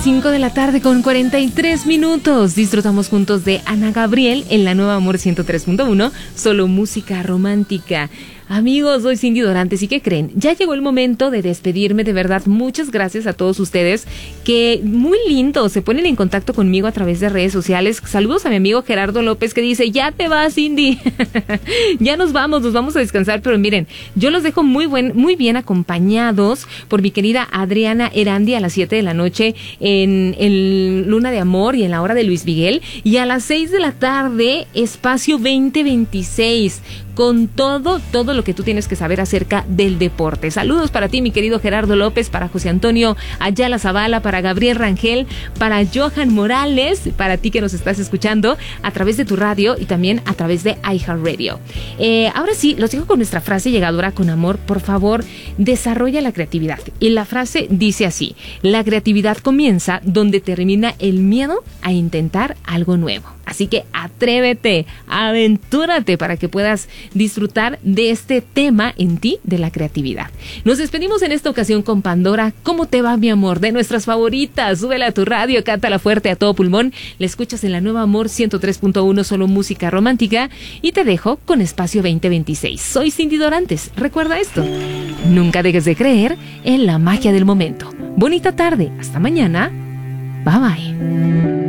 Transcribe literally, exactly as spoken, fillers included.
cinco de la tarde con cuarenta y tres minutos. Disfrutamos juntos de Ana Gabriel en la Nueva Amor ciento tres punto uno, solo música romántica. Amigos, soy Cindy Dorantes y ¿qué creen? Ya llegó el momento de despedirme, de verdad, muchas gracias a todos ustedes que muy lindo se ponen en contacto conmigo a través de redes sociales. Saludos a mi amigo Gerardo López que dice, ya te vas, Cindy, ya nos vamos, nos vamos a descansar, pero miren, yo los dejo muy buen, muy bien acompañados por mi querida Adriana Erandi a las siete de la noche en, en Luna de Amor y en la hora de Luis Miguel, y a las seis de la tarde Espacio veinte veintiséis con todo, todo lo que tú tienes que saber acerca del deporte. Saludos para ti, mi querido Gerardo López, para José Antonio Ayala Zavala, para Gabriel Rangel, para Johan Morales, para ti que nos estás escuchando a través de tu radio y también a través de iHeartRadio. Eh, ahora sí, los dejo con nuestra frase llegadora con amor. Por favor, desarrolla la creatividad. Y la frase dice así: la creatividad comienza donde termina el miedo a intentar algo nuevo. Así que atrévete, aventúrate para que puedas disfrutar de este tema en ti de la creatividad. Nos despedimos en esta ocasión con Pandora. ¿Cómo te va, mi amor? De nuestras favoritas. Súbela a tu radio, cántala fuerte a todo pulmón. La escuchas en la Nueva Amor ciento tres punto uno, solo música romántica. Y te dejo con Espacio veinte veintiséis. Soy Cindy Dorantes. Recuerda esto: nunca dejes de creer en la magia del momento. Bonita tarde. Hasta mañana. Bye bye.